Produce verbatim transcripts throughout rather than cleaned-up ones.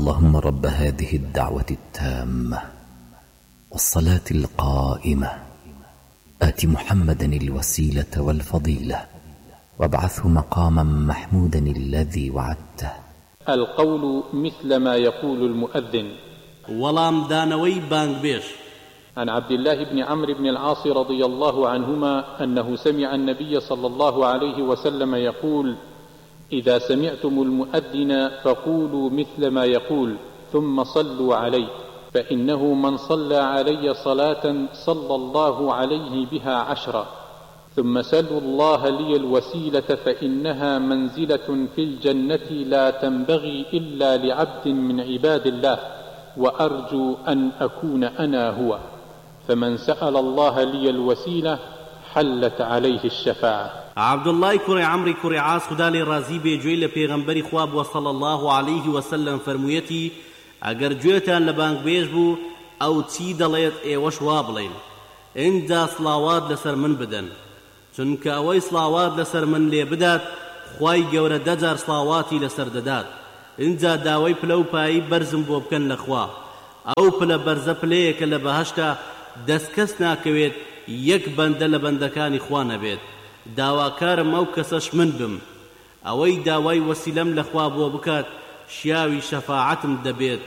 اللهم رب هذه الدعوة التامة والصلاة القائمة آت محمدا الوسيلة والفضيلة وابعثه مقاما محمودا الذي وعدته. القول مثل ما يقول المؤذن. ولام دانوي بانغبيش. عن عبد الله بن عمرو بن العاص رضي الله عنهما أنه سمع النبي صلى الله عليه وسلم يقول: إذا سمعتم المؤذن فقولوا مثل ما يقول ثم صلوا عليه، فإنه من صلى علي صلاة صلى الله عليه بها عشرا، ثم سلوا الله لي الوسيلة فإنها منزلة في الجنة لا تنبغي إلا لعبد من عباد الله، وأرجو أن أكون أنا هو، فمن سأل الله لي الوسيلة حلت عليه الشفاعة. عبد الله كري عمري كري عاص خدا لي رازي بيجوي لپیغمبري خواب وصلى الله عليه وسلم فرمويتي: اگر جوتان لبانگ بيجبو او تي دليت ايوش وابلين اندا صلاوات لسر من بدن، چونك اوي صلاوات لسر من لي بدات خواي گور دجار صلاواتي لسر ددات، اندا داوي پلو پاي برزم بوبكن لخوا او پل برز پليك لبهشتا دسكسنا كويت يك بند لبندكاني خوانا بيت داواكار موكسش من بم اوي داوي وسيلم لخوا بو بكات شیاوی شفاعتم دەبێت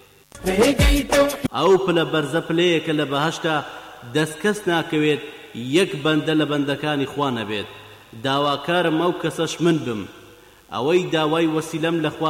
ئەو پلە بەرزە پلەیەکە لە بەهەشتا دەستکەس ناکەوێت یەک بەندە لە بەندەکانی خوا نەبێت داواکارم ئەو کەسەش من بم ئەوەی داوای وەسیلەم لەخوا